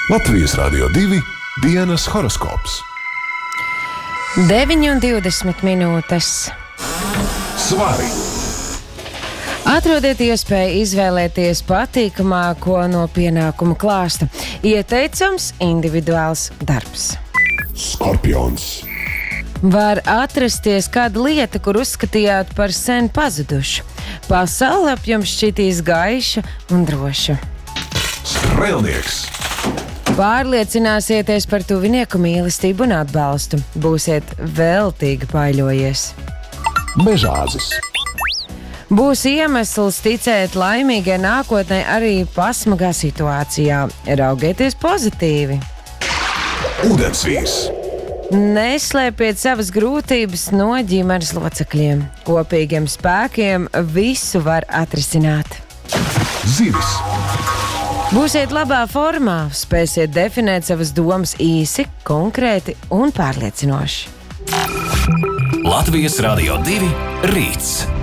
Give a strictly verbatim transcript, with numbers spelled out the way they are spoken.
Latvijas Rādio divi dienas horoskops. deviņi un divdesmit minūtes. Svari! Atrodiet iespēju izvēlēties patīkamāko no pienākumu klāsta. Ieteicams individuāls darbs. Skorpions! Var atrasties kāda lieta, kur uzskatījāt par sen pazudušu. Pasaule ap jums šķitīs gaiša un droša. Strēlnieks! Pārliecināsieties par tuvinieku mīlestību un atbalstu. Būsiet veltīgi paiļojies. Mežāzis! Būs iemesls ticēt laimīgai nākotnē arī pasmagā situācijā. Raugieties pozitīvi. Ūdensvīrs! Neslēpiet savas grūtības no ģimenes locekļiem. Kopīgiem spēkiem visu var atrisināt. Zivis! Būsiet labā formā, spēsiet definēt savas domas īsi, konkrēti un pārliecinoši. Latvijas Rādio divi rīts.